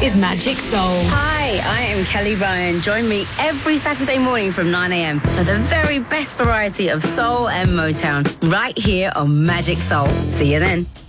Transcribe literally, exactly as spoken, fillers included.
is Magic Soul. Hi, I am Kelly Ryan. Join me every Saturday morning from nine a.m. for the very best variety of soul and Motown right here on Magic Soul. See you then.